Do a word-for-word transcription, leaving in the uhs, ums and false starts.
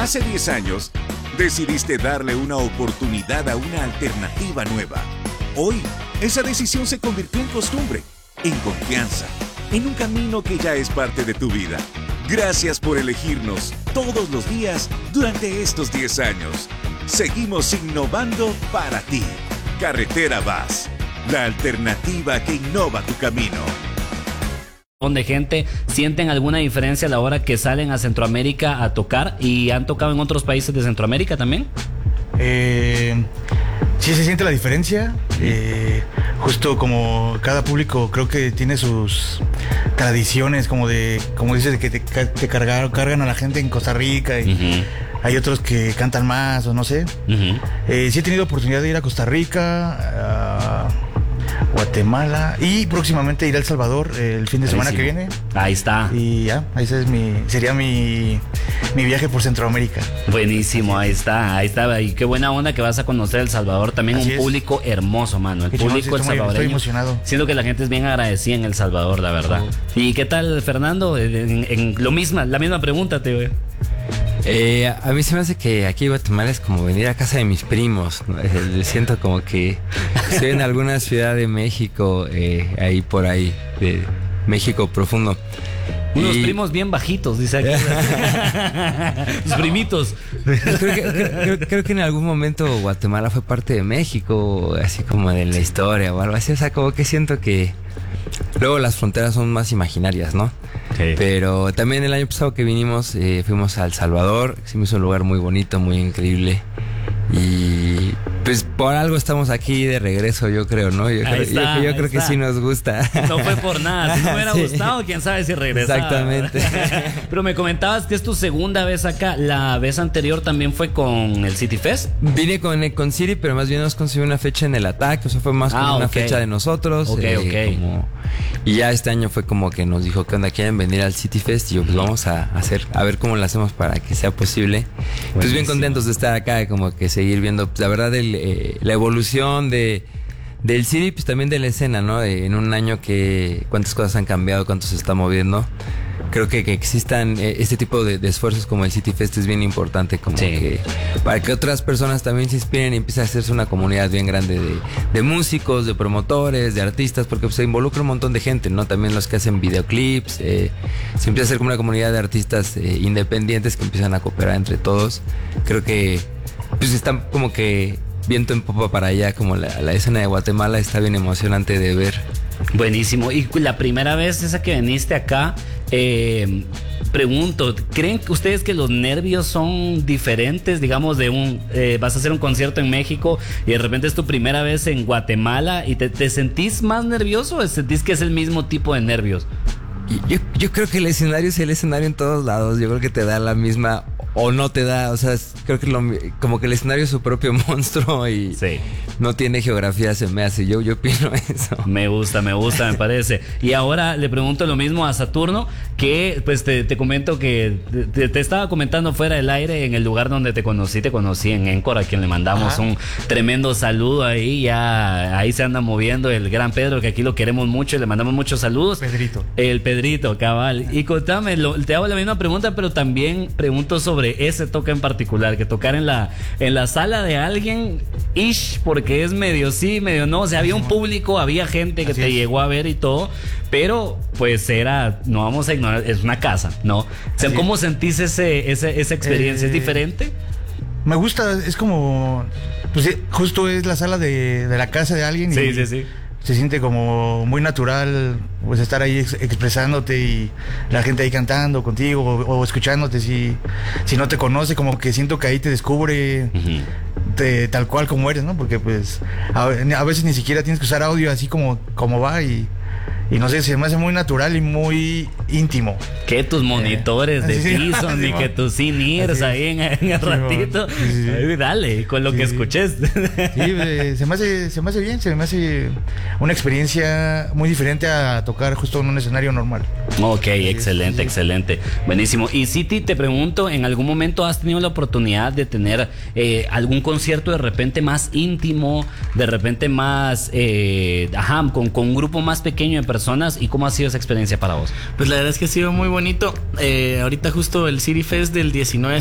Hace diez años, decidiste darle una oportunidad a una alternativa nueva. Hoy, esa decisión se convirtió en costumbre, en confianza, en un camino que ya es parte de tu vida. Gracias por elegirnos todos los días durante estos diez años. Seguimos innovando para ti. Carretera Vaz, la alternativa que innova tu camino. De gente, ¿sienten alguna diferencia a la hora que salen a Centroamérica a tocar y han tocado en otros países de Centroamérica también? Eh, sí se siente la diferencia. Eh, justo como cada público creo que tiene sus tradiciones, como de, como dices, de que te, te cargaron, cargan a la gente en Costa Rica y uh-huh. hay otros que cantan más o no sé. Uh-huh. Eh, sí he tenido oportunidad de ir a Costa Rica, uh, Guatemala y próximamente ir a El Salvador eh, el fin de semana que viene. Ahí está. Y ya, ese es mi, sería mi, mi viaje por Centroamérica. Buenísimo, ahí está, ahí está. Y qué buena onda que vas a conocer El Salvador. También Así un es. público hermoso, mano. El qué público chingón, sí, el salvadoreño. Estoy emocionado. Siento que la gente es bien agradecida en El Salvador, la verdad. Oh. ¿Y qué tal, Fernando? En, en lo misma, la misma pregunta, te veo. Eh, a mí se me hace que aquí Guatemala es como venir a casa de mis primos, ¿no? Eh, siento como que estoy en alguna ciudad de México, eh, ahí por ahí, de México profundo. Unos y... primos bien bajitos, dice aquí. Los primitos. Creo que, creo, creo que en algún momento Guatemala fue parte de México, así como de la historia o algo así. O sea, como que siento que luego las fronteras son más imaginarias, ¿no? Sí. Pero también el año pasado que vinimos, eh, fuimos a El Salvador. Se me hizo un lugar muy bonito, muy increíble. Y pues por algo estamos aquí de regreso, yo creo, ¿no? Yo, creo, está, yo, yo creo que sí nos gusta. No fue por nada, si no me hubiera sí. gustado, quién sabe si regresaba. Exactamente. Pero me comentabas que es tu segunda vez acá. La vez anterior también fue con el City Fest. Vine con, con City, pero más bien nos consiguió una fecha en el Ataque, o sea, fue más ah, como una okay. fecha de nosotros. Ok, eh, ok. Como, y ya este año fue como que nos dijo que onda, quieren venir al City Fest y yo, pues vamos a hacer, a ver cómo lo hacemos para que sea posible. Buenísimo. Pues bien contentos de estar acá, como que seguir viendo, pues, la verdad, el, eh, la evolución de del City, pues también de la escena, ¿no? De, en un año que cuántas cosas han cambiado, cuánto se está moviendo. Creo que, que existan eh, este tipo de, de esfuerzos como el City Fest es bien importante, como sí. que para que otras personas también se inspiren y empiece a hacerse una comunidad bien grande de, de músicos, de promotores, de artistas, porque pues, se involucra un montón de gente, ¿no? También los que hacen videoclips, eh, se empieza a hacer como una comunidad de artistas eh, independientes que empiezan a cooperar entre todos. Creo que pues están como que viento en popa para allá, como la, la escena de Guatemala está bien emocionante de ver. Buenísimo. Y la primera vez esa que viniste acá, eh, pregunto, ¿creen que ustedes que los nervios son diferentes? Digamos, de un eh, vas a hacer un concierto en México y de repente es tu primera vez en Guatemala y te, te sentís más nervioso o sentís que es el mismo tipo de nervios? Yo, yo creo que el escenario es el escenario en todos lados. Yo creo que te da la misma o no te da, o sea, creo que lo, como que el escenario es su propio monstruo y sí. no tiene geografía, se me hace, yo, yo opino eso. Me gusta, me gusta, me parece. Y ahora le pregunto lo mismo a Saturno, que pues te, te comento que te, te estaba comentando fuera del aire en el lugar donde te conocí, te conocí en Encore, a quien le mandamos Ajá. un tremendo saludo ahí, ya ahí se anda moviendo el gran Pedro, que aquí lo queremos mucho y le mandamos muchos saludos. Pedrito. El Pedrito, cabal. Y contame, lo, te hago la misma pregunta, pero también pregunto sobre ese toque en particular, que tocar en la en la sala de alguien ish, porque es medio sí, medio no, o sea, había un público, había gente que Así te es. llegó a ver y todo, pero pues era, no vamos a ignorar, es una casa, ¿no? O sea, Así ¿cómo es. sentís ese, ese, esa experiencia? Eh, ¿Es diferente? Me gusta, es como, pues justo es la sala de, de la casa de alguien. Sí, y, sí, sí. Se siente como muy natural, pues estar ahí ex- expresándote y la gente ahí cantando contigo o, o escuchándote. Si, si no te conoce, como que siento que ahí te descubre uh-huh. te, tal cual como eres, ¿no? Porque pues a, a veces ni siquiera tienes que usar audio así como, como va y... Y no sé, se me hace muy natural y muy íntimo. Que tus monitores eh, de sí, piso, sí, ni sí, que tus in-ears ahí en, en el sí, ratito. Sí, sí. Ay, dale, con lo sí, que escuches. Sí, eh, se, me hace, se me hace bien, se me hace una experiencia muy diferente a tocar justo en un escenario normal. Ok, sí, excelente, sí, sí. excelente. Buenísimo. Y City, te pregunto, ¿en algún momento has tenido la oportunidad de tener eh, algún concierto de repente más íntimo, de repente más, eh, ajá, con, con un grupo más pequeño de personas? ¿Y cómo ha sido esa experiencia para vos? Pues la verdad es que ha sido muy bonito. Eh, ahorita justo el City Fest del diecinueve